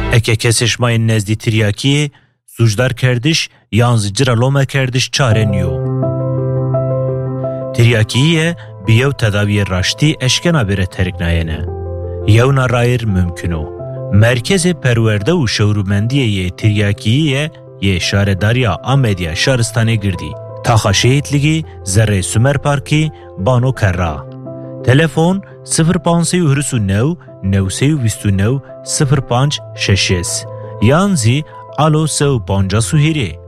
اکه کسش مای نزدی تریاکیه سوجدار کردش یان زجر لومه کردش چاره نیو. تریاکیه بیو تداوی راشتی اشکنا بره ترک ناینه. یو نرایر ممکنو. مرکز پرورده و شورومندیه تریاکیه یه شارداریا آمدیا شارستانه گردی. تا خاشیت لگی زره سومر پارکی بانو کرا. تلفن 0509 929 05 ششس یانزی آلو سو بانجا سوهیری